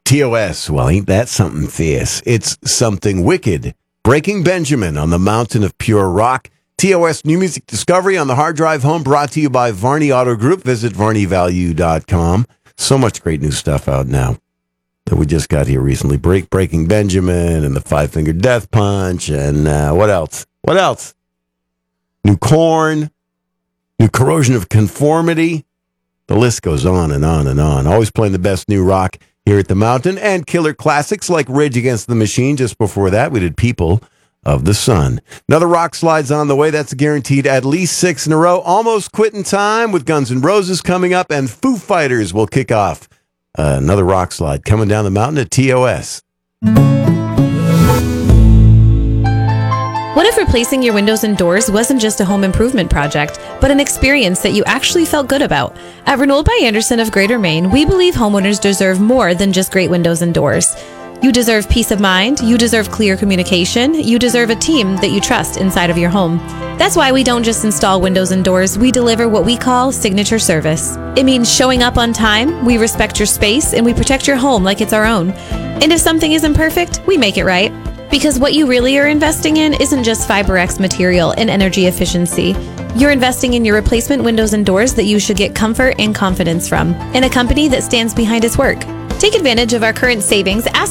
TOS, well, ain't that something fierce? It's something wicked. Breaking Benjamin on the mountain of pure rock. TOS New Music Discovery on the hard drive home, brought to you by Varney Auto Group. Visit varneyvalue.com. So much great new stuff out now that we just got here recently. Breaking Benjamin and the Five Finger Death Punch and what else? What else? New Korn, new Corrosion of Conformity. The list goes on and on and on. Always playing the best new rock here at the Mountain, and killer classics like Rage Against the Machine. Just before that, we did People of the Sun. Another rock slide's on the way. That's guaranteed at least 6 in a row. Almost Quitting Time with Guns N' Roses coming up, and Foo Fighters will kick off another rock slide coming down the mountain at TOS. What if replacing your windows and doors wasn't just a home improvement project, but an experience that you actually felt good about? At Renault by Anderson of Greater Maine, we believe homeowners deserve more than just great windows and doors. You deserve peace of mind, you deserve clear communication, you deserve a team that you trust inside of your home. That's why we don't just install windows and doors, we deliver what we call signature service. It means showing up on time, we respect your space, and we protect your home like it's our own. And if something isn't perfect, we make it right. Because what you really are investing in isn't just FiberX material and energy efficiency. You're investing in your replacement windows and doors that you should get comfort and confidence from, in a company that stands behind its work. Take advantage of our current savings. Ask